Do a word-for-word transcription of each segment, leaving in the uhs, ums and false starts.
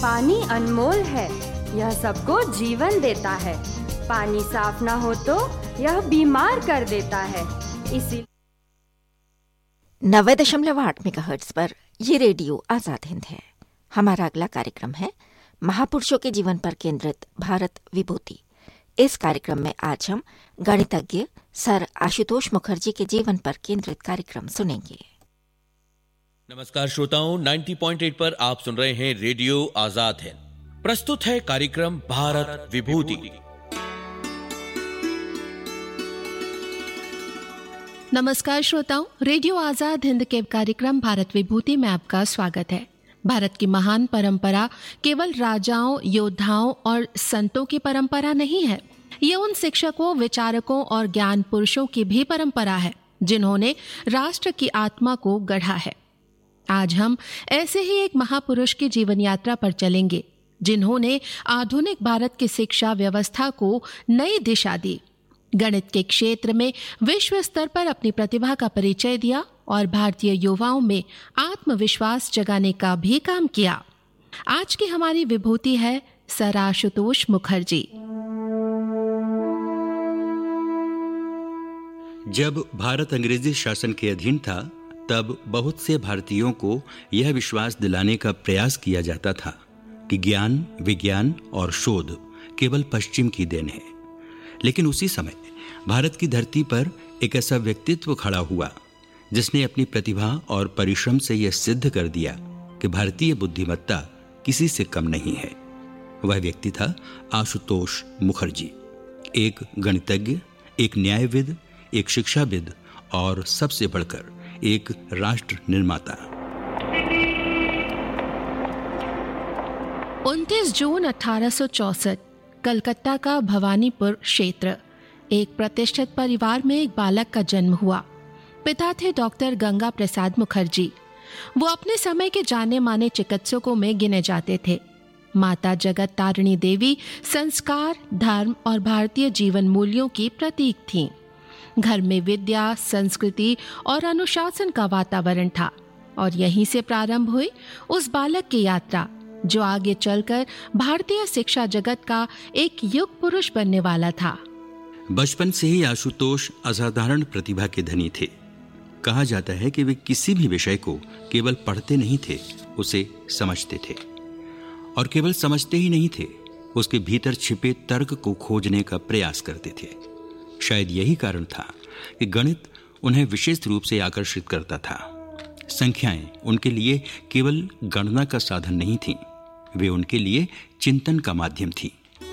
पानी अनमोल है, यह सबको जीवन देता है। पानी साफ ना हो तो यह बीमार कर देता है। इसी नब्बे दशमलव आठ मेगाहर्ट्ज पर ये रेडियो आजाद हिंद है। हमारा अगला कार्यक्रम है महापुरुषों के जीवन पर केंद्रित भारत विभूति। इस कार्यक्रम में आज हम गणितज्ञ सर आशुतोष मुखर्जी के जीवन पर केंद्रित कार्यक्रम सुनेंगे। नमस्कार श्रोताओं, नब्बे पॉइंट आठ पर आप सुन रहे हैं रेडियो आजाद हिंद। प्रस्तुत है कार्यक्रम भारत विभूति। नमस्कार श्रोताओं, रेडियो आजाद हिंद के कार्यक्रम भारत विभूति में आपका स्वागत है। भारत की महान परंपरा केवल राजाओं, योद्धाओं और संतों की परंपरा नहीं है। ये उन शिक्षकों, विचारकों और ज्ञान पुरुषों की भी परंपरा है जिन्होंने राष्ट्र की आत्मा को गढ़ा है। आज हम ऐसे ही एक महापुरुष की जीवन यात्रा पर चलेंगे जिन्होंने आधुनिक भारत की शिक्षा व्यवस्था को नई दिशा दी, गणित के क्षेत्र में विश्व स्तर पर अपनी प्रतिभा का परिचय दिया और भारतीय युवाओं में आत्मविश्वास जगाने का भी काम किया। आज की हमारी विभूति है सर आशुतोष मुखर्जी। जब भारत अंग्रेजी शासन के अधीन था तब बहुत से भारतीयों को यह विश्वास दिलाने का प्रयास किया जाता था कि ज्ञान, विज्ञान और शोध केवल पश्चिम की देन है। लेकिन उसी समय भारत की धरती पर एक ऐसा व्यक्तित्व खड़ा हुआ जिसने अपनी प्रतिभा और परिश्रम से यह सिद्ध कर दिया कि भारतीय बुद्धिमत्ता किसी से कम नहीं है। वह व्यक्ति था आशुतोष मुखर्जी, एक गणितज्ञ, एक न्यायविद, एक शिक्षाविद और सबसे बढ़कर एक राष्ट्र निर्माता। उनतीस जून अठारह सौ चौसठ कलकत्ता का भवानीपुर क्षेत्र, एक प्रतिष्ठित परिवार में एक बालक का जन्म हुआ। पिता थे डॉक्टर गंगा प्रसाद मुखर्जी। वो अपने समय के जाने माने चिकित्सकों में गिने जाते थे। माता जगत तारिणी देवी संस्कार, धर्म और भारतीय जीवन मूल्यों की प्रतीक थीं। घर में विद्या, संस्कृति और अनुशासन का वातावरण था और यहीं से प्रारंभ हुई उस बालक की यात्रा जो आगे चलकर भारतीय शिक्षा जगत का एक युग पुरुष बनने वाला था। बचपन से ही आशुतोष असाधारण प्रतिभा के धनी थे। कहा जाता है कि वे किसी भी विषय को केवल पढ़ते नहीं थे, उसे समझते थे। और केवल समझते ही नहीं थे, उसके भीतर छिपे तर्क को खोजने का प्रयास करते थे। शायद यही कारण था कि गणित उन्हें विशेष रूप से आकर्षित करता था। संख्याएं उनके लिए केवल गणना का साधन नहीं थीं, वे उनके लिए चिंतन का माध्यम थी।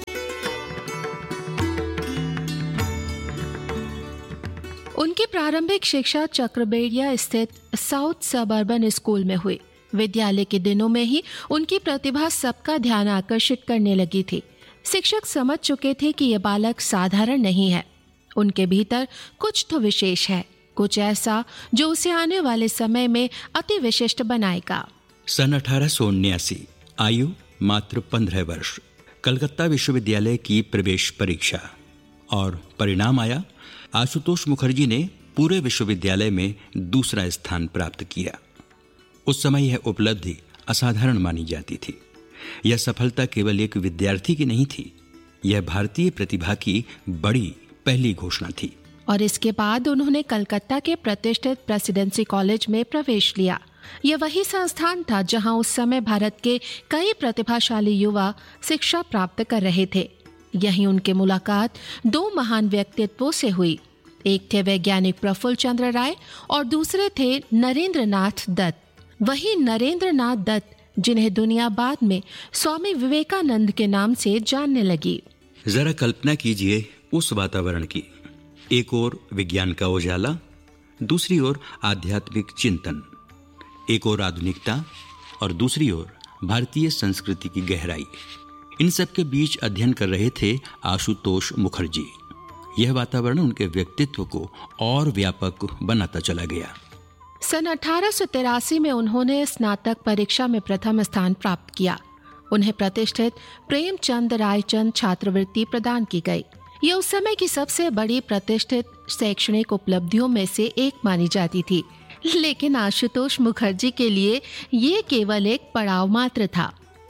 उनकी प्रारंभिक शिक्षा चक्रबेड़िया स्थित साउथ सबअर्बन स्कूल में हुई। विद्यालय के दिनों में ही उनकी प्रतिभा सबका ध्यान आकर्षित करने लगी थी। शिक्षक समझ चुके थे कि यह बालक साधारण नहीं है, उनके भीतर कुछ तो विशेष है, कुछ ऐसा जो उसे आने वाले समय में अति विशिष्ट बनाएगा। सन अठारह सौ उन्यासी, आयु मात्र पंद्रह वर्ष, कलकत्ता विश्वविद्यालय की प्रवेश परीक्षा और परिणाम आया। आशुतोष मुखर्जी ने पूरे विश्वविद्यालय में दूसरा स्थान प्राप्त किया। उस समय यह उपलब्धि असाधारण मानी जाती थी। यह सफलता केवल एक विद्यार्थी की नहीं थी, यह भारतीय प्रतिभा की बड़ी पहली घोषणा थी। और इसके बाद उन्होंने कलकत्ता के प्रतिष्ठित प्रेसिडेंसी कॉलेज में प्रवेश लिया। यह वही संस्थान था जहां उस समय भारत के कई प्रतिभाशाली युवा शिक्षा प्राप्त कर रहे थे। यहीं उनकी मुलाकात दो महान व्यक्तित्वों से हुई। एक थे वैज्ञानिक प्रफुल्ल चंद्र राय और दूसरे थे नरेंद्र नाथ दत्त। वही नरेंद्र नाथ दत्त जिन्हें दुनिया बाद में स्वामी विवेकानंद के नाम से जानने लगी। जरा कल्पना कीजिए उस वातावरण की। एक ओर विज्ञान का उजाला, दूसरी ओर आध्यात्मिक चिंतन, एक ओर आधुनिकता और दूसरी ओर भारतीय संस्कृति की गहराई। इन सब के बीच अध्ययन कर रहे थे आशुतोष मुखर्जी। यह वातावरण उनके व्यक्तित्व को और व्यापक बनाता चला गया। सन अठारह सौ तिरासी में उन्होंने स्नातक परीक्षा में प्रथम स्थान प्राप्त किया। उन्हें प्रतिष्ठित प्रेमचंद रायचंद छात्रवृत्ति प्रदान की गई। यह उस समय की सबसे बड़ी प्रतिष्ठित शैक्षणिक उपलब्धियों में से एक मानी जाती थी। लेकिन आशुतोष मुखर्जी के लिए ये केवल एक पड़ाव मात्र था।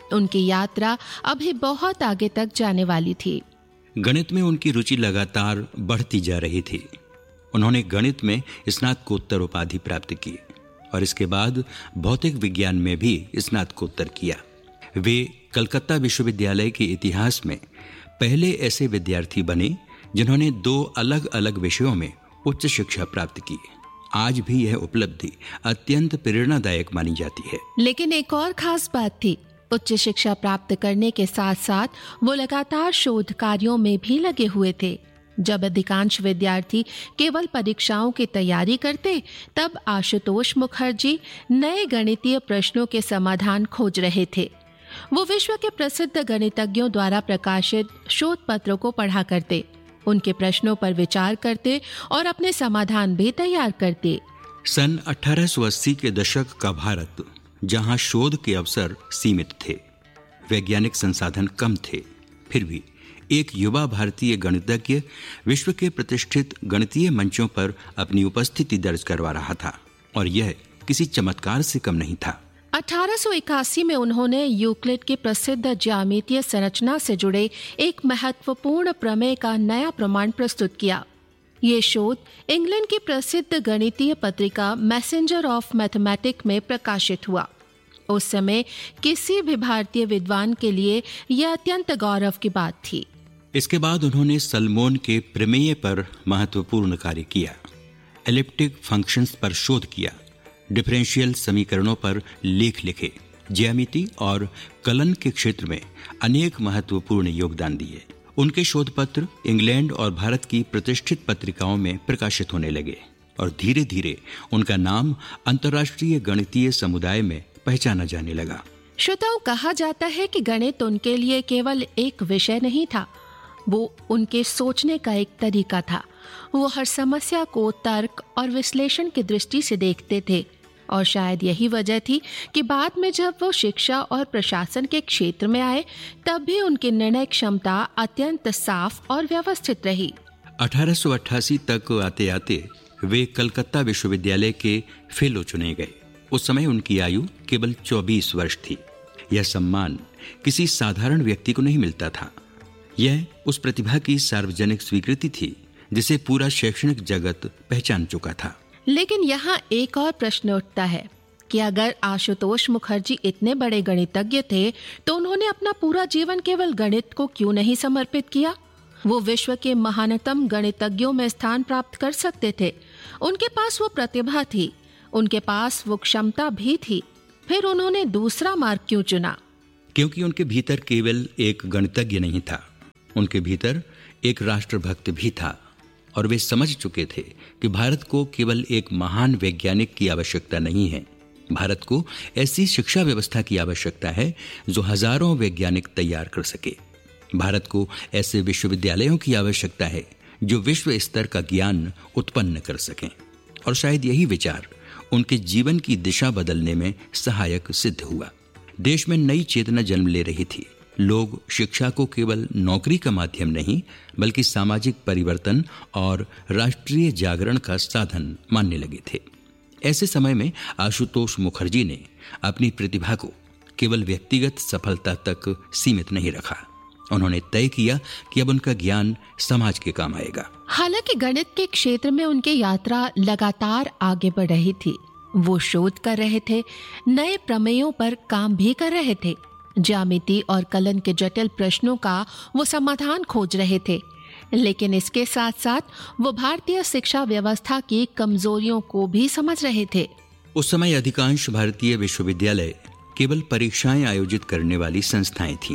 उनकी यात्रा अभी बहुत आगे तक जाने वाली थी। गणित में उनकी रुचि लगातार बढ़ती जा रही थी। उन्होंने गणित में स्नातकोत्तर उपाधि प्राप्त की और इसके बाद भौतिक विज्ञान में भी स्नातकोत्तर किया। वे कलकत्ता विश्वविद्यालय के इतिहास में पहले ऐसे विद्यार्थी बने जिन्होंने दो अलग अलग विषयों में उच्च शिक्षा प्राप्त की। आज भी यह उपलब्धि अत्यंत प्रेरणादायक मानी जाती है। लेकिन एक और खास बात थी। उच्च शिक्षा प्राप्त करने के साथ साथ वो लगातार शोध कार्यों में भी लगे हुए थे। जब अधिकांश विद्यार्थी केवल परीक्षाओं की तैयारी करते, तब आशुतोष मुखर्जी नए गणितीय प्रश्नों के समाधान खोज रहे थे। वो विश्व के प्रसिद्ध गणितज्ञों द्वारा प्रकाशित शोध पत्रों को पढ़ा करते, उनके प्रश्नों पर विचार करते और अपने समाधान भी तैयार करते। सन अठारह सौ अस्सी के दशक का भारत, जहां शोध के अवसर सीमित थे, वैज्ञानिक संसाधन कम थे, फिर भी एक युवा भारतीय गणितज्ञ विश्व के प्रतिष्ठित गणितीय मंचों पर अपनी उपस्थिति दर्ज करवा रहा था और यह किसी चमत्कार से कम नहीं था। अठारह सौ इक्यासी में उन्होंने यूक्लिड की प्रसिद्ध ज्यामितीय संरचना से जुड़े एक महत्वपूर्ण प्रमेय का नया प्रमाण प्रस्तुत किया। ये शोध इंग्लैंड की प्रसिद्ध गणितीय पत्रिका मैसेंजर ऑफ मैथमेटिक्स में प्रकाशित हुआ। उस समय किसी भी भारतीय विद्वान के लिए यह अत्यंत गौरव की बात थी। इसके बाद उन्होंने सलमोन के प्रमेय पर महत्वपूर्ण कार्य किया, एलिप्टिक फंक्शंस पर शोध किया, डिफरेंशियल समीकरणों पर लेख लिखे, ज्यामिति और कलन के क्षेत्र में अनेक महत्वपूर्ण योगदान दिए। उनके शोध पत्र इंग्लैंड और भारत की प्रतिष्ठित पत्रिकाओं में प्रकाशित होने लगे और धीरे धीरे उनका नाम अंतर्राष्ट्रीय गणितीय समुदाय में पहचाना जाने लगा। श्रोताओं, कहा जाता है कि गणित उनके लिए केवल एक विषय नहीं था, वो उनके सोचने का एक तरीका था। वो हर समस्या को तर्क और विश्लेषण की दृष्टि से देखते थे और शायद यही वजह थी कि बाद में जब वो शिक्षा और प्रशासन के क्षेत्र में आए, तब भी उनकी निर्णय क्षमता अत्यंत साफ और व्यवस्थित रही। अठारह सौ अट्ठासी तक आते आते वे कलकत्ता विश्वविद्यालय के फेलो चुने गए। उस समय उनकी आयु केवल चौबीस वर्ष थी। यह सम्मान किसी साधारण व्यक्ति को नहीं मिलता था। यह उस प्रतिभा की सार्वजनिक स्वीकृति थी जिसे पूरा शैक्षणिक जगत पहचान चुका था। लेकिन यहाँ एक और प्रश्न उठता है कि अगर आशुतोष मुखर्जी इतने बड़े गणितज्ञ थे, तो उन्होंने अपना पूरा जीवन केवल गणित को क्यों नहीं समर्पित किया? वो विश्व के महानतम गणितज्ञों में स्थान प्राप्त कर सकते थे। उनके पास वो प्रतिभा थी, उनके पास वो क्षमता भी थी। फिर उन्होंने दूसरा मार्ग क्यों चुना? क्योंकि उनके भीतर केवल एक गणितज्ञ नहीं था, उनके भीतर एक राष्ट्रभक्त भी था और वे समझ चुके थे कि भारत को केवल एक महान वैज्ञानिक की आवश्यकता नहीं है, भारत को ऐसी शिक्षा व्यवस्था की आवश्यकता है जो हजारों वैज्ञानिक तैयार कर सके। भारत को ऐसे विश्वविद्यालयों की आवश्यकता है जो विश्व स्तर का ज्ञान उत्पन्न कर सकें। और शायद यही विचार उनके जीवन की दिशा बदलने में सहायक सिद्ध हुआ। देश में नई चेतना जन्म ले रही थी। लोग शिक्षा को केवल नौकरी का माध्यम नहीं, बल्कि सामाजिक परिवर्तन और राष्ट्रीय जागरण का साधन मानने लगे थे। ऐसे समय में आशुतोष मुखर्जी ने अपनी प्रतिभा को केवल व्यक्तिगत सफलता तक सीमित नहीं रखा। उन्होंने तय किया कि अब उनका ज्ञान समाज के काम आएगा। हालांकि गणित के क्षेत्र में उनकी यात्रा लगातार आगे बढ़ रही थी। वो शोध कर रहे थे, नए प्रमेयों पर काम भी कर रहे थे, ज्यामिति और कलन के जटिल प्रश्नों का वो समाधान खोज रहे थे। लेकिन इसके साथ साथ वो भारतीय शिक्षा व्यवस्था की कमजोरियों को भी समझ रहे थे। उस समय अधिकांश भारतीय विश्वविद्यालय केवल परीक्षाएं आयोजित करने वाली संस्थाएं थीं।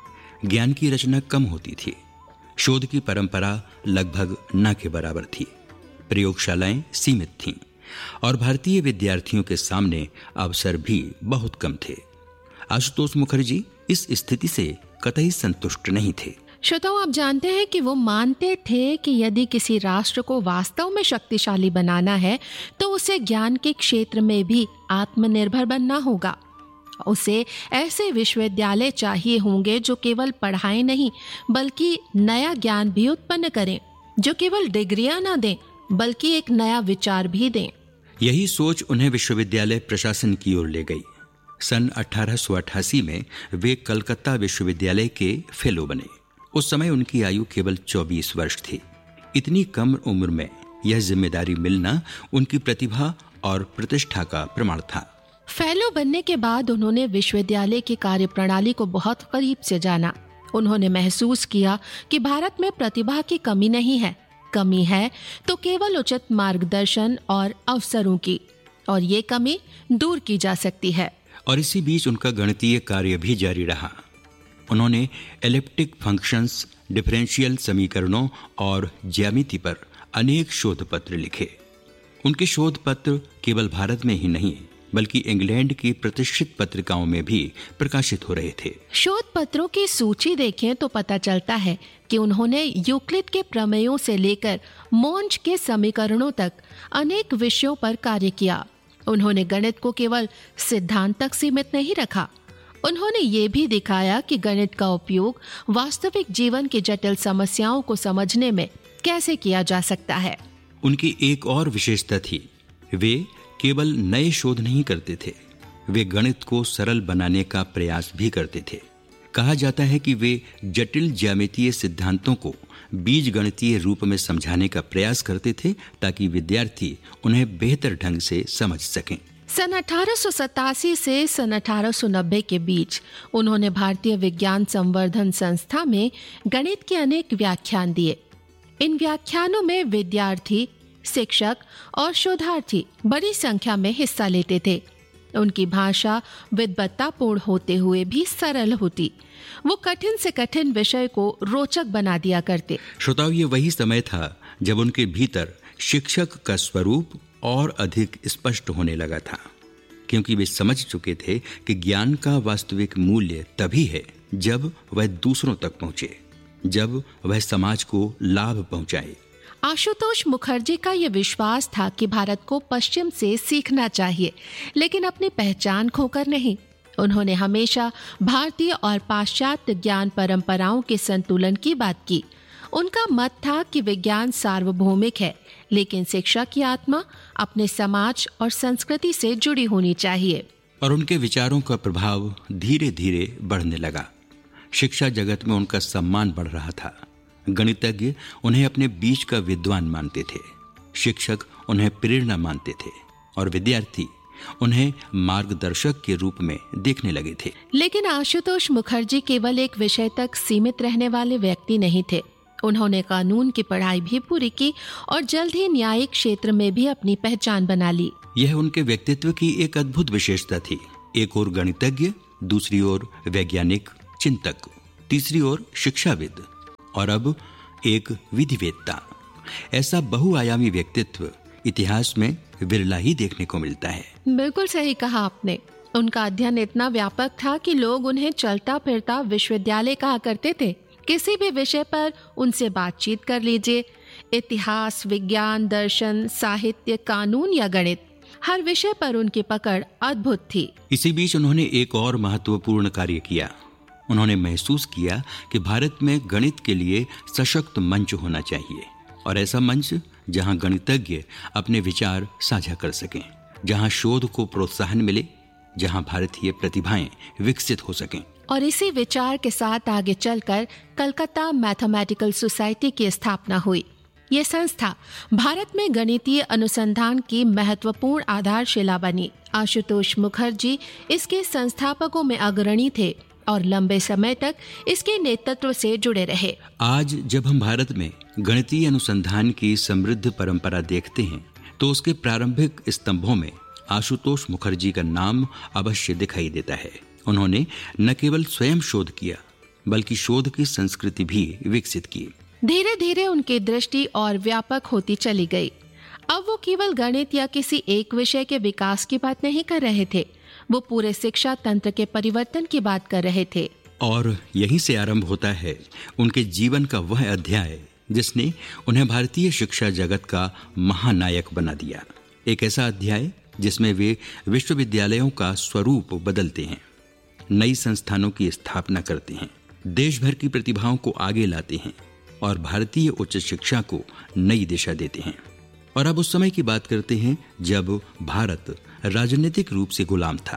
ज्ञान की रचना कम होती थी। शोध की परंपरा लगभग न के बराबर थी। प्रयोगशालाएं सीमित थीं और भारतीय विद्यार्थियों के सामने अवसर भी बहुत कम थे। आशुतोष मुखर्जी इस स्थिति से कतई संतुष्ट नहीं थे। श्रोताओं, आप जानते हैं कि वो मानते थे कि यदि किसी राष्ट्र को वास्तव में शक्तिशाली बनाना है तो उसे ज्ञान के क्षेत्र में भी आत्मनिर्भर बनना होगा। उसे ऐसे विश्वविद्यालय चाहिए होंगे जो केवल पढ़ाई नहीं बल्कि नया ज्ञान भी उत्पन्न करें, जो केवल डिग्रियां ना दें बल्कि एक नया विचार भी दें। यही सोच उन्हें विश्वविद्यालय प्रशासन की ओर ले गई। सन अठारह सौ अट्ठासी में वे कलकत्ता विश्वविद्यालय के फेलो बने। उस समय उनकी आयु केवल चौबीस वर्ष थी। इतनी कम उम्र में यह जिम्मेदारी मिलना उनकी प्रतिभा और प्रतिष्ठा का प्रमाण था। फेलो बनने के बाद उन्होंने विश्वविद्यालय की कार्यप्रणाली को बहुत करीब से जाना। उन्होंने महसूस किया कि भारत में प्रतिभा की कमी नहीं है, कमी है तो केवल उचित मार्गदर्शन और अवसरों की, और ये कमी दूर की जा सकती है। और इसी बीच उनका गणितीय कार्य भी जारी रहा। उन्होंने एलिप्टिक फंक्शंस, डिफरेंशियल समीकरणों और ज्यामिति पर अनेक शोध पत्र लिखे। उनके शोध पत्र केवल भारत में ही नहीं बल्कि इंग्लैंड की प्रतिष्ठित पत्रिकाओं में भी प्रकाशित हो रहे थे। शोध पत्रों की सूची देखें तो पता चलता है कि उन्होंने यूक्लिड के प्रमेयों से लेकर मोंज के समीकरणों तक अनेक विषयों पर कार्य किया। उन्होंने गणित को केवल सिद्धांत तक सीमित नहीं रखा, उन्होंने ये भी दिखाया कि गणित का उपयोग वास्तविक जीवन की जटिल समस्याओं को समझने में कैसे किया जा सकता है। उनकी एक और विशेषता थी, वे केवल नए शोध नहीं करते थे, वे गणित को सरल बनाने का प्रयास भी करते थे। कहा जाता है कि वे जटिल ज्यामितीय सिद्धांतों को बीज गणितीय रूप में समझाने का प्रयास करते थे ताकि विद्यार्थी उन्हें बेहतर ढंग से समझ सकें। सन अठारह सौ सतासी से सन अठारह सौ नब्बे के बीच उन्होंने भारतीय विज्ञान संवर्धन संस्था में गणित के अनेक व्याख्यान दिए। इन व्याख्यानों में विद्यार्थी, शिक्षक और शोधार्थी बड़ी संख्या में हिस्सा लेते थे। उनकी भाषा विद्वत्तापूर्ण होते हुए भी सरल होती। वो कठिन से कठिन विषय को रोचक बना दिया करते। श्रोताओ, ये वही समय था जब उनके भीतर शिक्षक का स्वरूप और अधिक स्पष्ट होने लगा था, क्योंकि वे समझ चुके थे कि ज्ञान का वास्तविक मूल्य तभी है जब वह दूसरों तक पहुंचे, जब वह समाज को लाभ पहुंचाए। आशुतोष मुखर्जी का यह विश्वास था कि भारत को पश्चिम से सीखना चाहिए, लेकिन अपनी पहचान खोकर नहीं। उन्होंने हमेशा भारतीय और पाश्चात्य ज्ञान परंपराओं के संतुलन की बात की। उनका मत था कि विज्ञान सार्वभौमिक है, लेकिन शिक्षा की आत्मा अपने समाज और संस्कृति से जुड़ी होनी चाहिए। और उनके विचारों का प्रभाव धीरे धीरे बढ़ने लगा। शिक्षा जगत में उनका सम्मान बढ़ रहा था। गणितज्ञ उन्हें अपने बीच का विद्वान मानते थे, शिक्षक उन्हें प्रेरणा मानते थे और विद्यार्थी उन्हें मार्गदर्शक के रूप में देखने लगे थे। लेकिन आशुतोष मुखर्जी केवल एक विषय तक सीमित रहने वाले व्यक्ति नहीं थे। उन्होंने कानून की पढ़ाई भी पूरी की और जल्द ही न्यायिक क्षेत्र में भी अपनी पहचान बना ली। यह उनके व्यक्तित्व की एक अद्भुत विशेषता थी। एक ओर गणितज्ञ, दूसरी ओर वैज्ञानिक चिंतक, तीसरी ओर शिक्षाविद और अब एक विधिवेत्ता। ऐसा बहुआयामी व्यक्तित्व इतिहास में विरला ही देखने को मिलता है। बिल्कुल सही कहा आपने। उनका अध्ययन इतना व्यापक था कि लोग उन्हें चलता फिरता विश्वविद्यालय कहा करते थे। किसी भी विषय पर उनसे बातचीत कर लीजिए, इतिहास, विज्ञान, दर्शन, साहित्य, कानून या गणित, हर विषय पर उनकी पकड़ अद्भुत थी। इसी बीच उन्होंने एक और महत्वपूर्ण कार्य किया। उन्होंने महसूस किया कि भारत में गणित के लिए सशक्त मंच होना चाहिए, और ऐसा मंच जहां गणितज्ञ अपने विचार साझा कर सकें, जहां शोध को प्रोत्साहन मिले, जहां भारतीय प्रतिभाएं विकसित हो सकें। और इसी विचार के साथ आगे चलकर कलकत्ता मैथमेटिकल सोसाइटी की स्थापना हुई। ये संस्था भारत में गणितीय अनुसंधान की महत्वपूर्ण आधारशिला बनी। आशुतोष मुखर्जी इसके संस्थापकों में अग्रणी थे और लंबे समय तक इसके नेतृत्व से जुड़े रहे। आज जब हम भारत में गणितीय अनुसंधान की समृद्ध परंपरा देखते हैं तो उसके प्रारंभिक स्तंभों में आशुतोष मुखर्जी का नाम अवश्य दिखाई देता है। उन्होंने न केवल स्वयं शोध किया बल्कि शोध की संस्कृति भी विकसित की। धीरे धीरे उनकी दृष्टि और व्यापक होती चली गई। अब वो केवल गणित या किसी एक विषय के विकास की बात नहीं कर रहे थे, वो पूरे शिक्षा तंत्र के परिवर्तन की बात कर रहे थे। और यहीं से आरंभ होता है उनके जीवन का वह अध्याय जिसने उन्हें भारतीय शिक्षा जगत का महानायक बना दिया। एक ऐसा अध्याय जिसमें वे विश्वविद्यालयों का स्वरूप बदलते हैं, नई संस्थानों की स्थापना करते हैं, देश भर की प्रतिभाओं को आगे लाते हैं और भारतीय उच्च शिक्षा को नई दिशा देते हैं। और अब उस समय की बात करते हैं जब भारत राजनीतिक रूप से गुलाम था,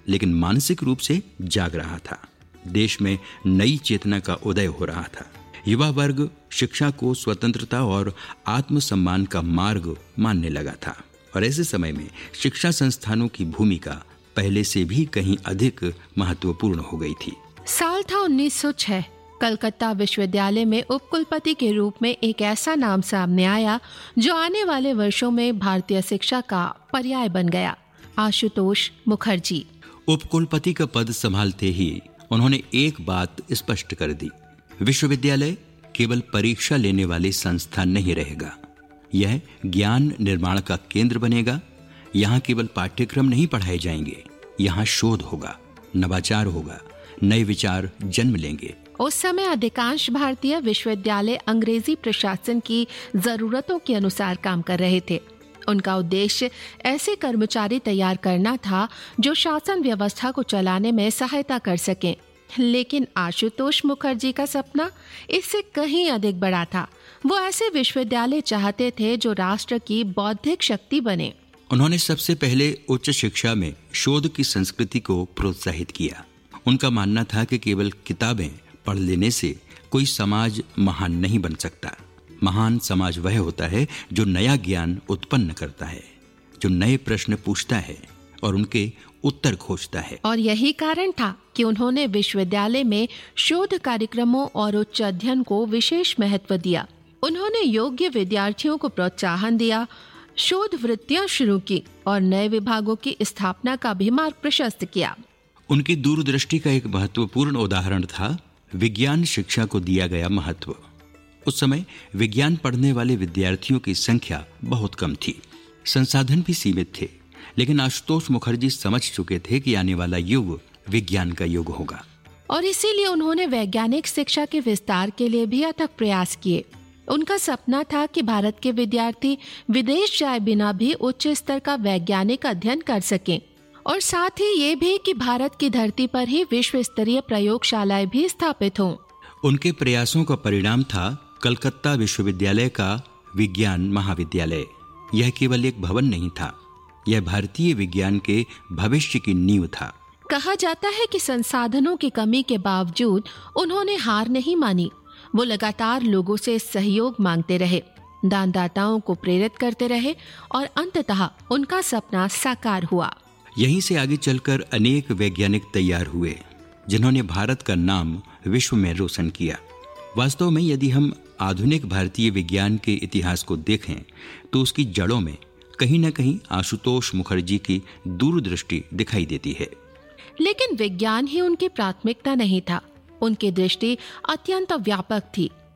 लेकिन मानसिक रूप से जाग रहा था। देश में नई चेतना का उदय हो रहा था। युवा वर्ग शिक्षा को स्वतंत्रता और आत्मसम्मान का मार्ग मानने लगा था और ऐसे समय में शिक्षा संस्थानों की भूमिका पहले से भी कहीं अधिक महत्वपूर्ण हो गई थी। साल था उन्नीस सौ छह। कलकत्ता विश्वविद्यालय में उपकुलपति के रूप में एक ऐसा नाम सामने आया जो आने वाले वर्षों में भारतीय शिक्षा का पर्याय बन गया, आशुतोष मुखर्जी। उपकुलपति का पद संभालते ही उन्होंने एक बात स्पष्ट कर दी, विश्वविद्यालय केवल परीक्षा लेने वाली संस्थान नहीं रहेगा, यह ज्ञान निर्माण का केंद्र बनेगा। यहाँ केवल पाठ्यक्रम नहीं पढ़ाए जाएंगे, यहाँ शोध होगा, नवाचार होगा, नए विचार जन्म लेंगे। उस समय अधिकांश भारतीय विश्वविद्यालय अंग्रेजी प्रशासन की जरूरतों के अनुसार काम कर रहे थे। उनका उद्देश्य ऐसे कर्मचारी तैयार करना था जो शासन व्यवस्था को चलाने में सहायता कर सकें। लेकिन आशुतोष मुखर्जी का सपना इससे कहीं अधिक बड़ा था। वो ऐसे विश्वविद्यालय चाहते थे जो राष्ट्र की बौद्धिक शक्ति बने। उन्होंने सबसे पहले उच्च शिक्षा में शोध की संस्कृति को प्रोत्साहित किया। उनका मानना था कि केवल किताबें पढ़ लेने से कोई समाज महान नहीं बन सकता। महान समाज वह होता है जो नया ज्ञान उत्पन्न करता है, जो नए प्रश्न पूछता है और उनके उत्तर खोजता है। और यही कारण था कि उन्होंने विश्वविद्यालय में शोध कार्यक्रमों और उच्च अध्ययन को विशेष महत्व दिया। उन्होंने योग्य विद्यार्थियों को प्रोत्साहन दिया, शोध वृत्तियां शुरू की और नए विभागों की स्थापना का भी मार्ग प्रशस्त किया। उनकी दूरदृष्टि का एक महत्वपूर्ण उदाहरण था विज्ञान शिक्षा को दिया गया महत्व। उस समय विज्ञान पढ़ने वाले विद्यार्थियों की संख्या बहुत कम थी, संसाधन भी सीमित थे, लेकिन आशुतोष मुखर्जी समझ चुके थे कि आने वाला युग विज्ञान का युग होगा और इसीलिए उन्होंने वैज्ञानिक शिक्षा के विस्तार के लिए भी अथक प्रयास किए। उनका सपना था कि भारत के विद्यार्थी विदेश जाए बिना भी उच्च स्तर का वैज्ञानिक अध्ययन कर सकें और साथ ही ये भी कि भारत की धरती पर ही विश्व स्तरीय प्रयोगशालाएं भी स्थापित हों। उनके प्रयासों का परिणाम था कलकत्ता विश्वविद्यालय का विज्ञान महाविद्यालय। यह केवल एक भवन नहीं था, यह भारतीय विज्ञान के भविष्य की नींव था। कहा जाता है कि संसाधनों की कमी के बावजूद उन्होंने हार नहीं मानी। वो लगातार लोगों से सहयोग मांगते रहे, दानदाताओं को प्रेरित करते रहे और अंततः उनका सपना साकार हुआ। यहीं से आगे चलकर अनेक वैज्ञानिक तैयार हुए जिन्होंने भारत का नाम विश्व में रोशन किया। वास्तव में यदि हम आधुनिक भारतीय विज्ञान के इतिहास को देखें तो उसकी जड़ों में कहीं न कहीं आशुतोष मुखर्जी की दूरदृष्टि दिखाई देती है। लेकिन विज्ञान ही उनकी प्राथमिकता नहीं था। उनकी दृष्टि अत्यंत व्यापक थी।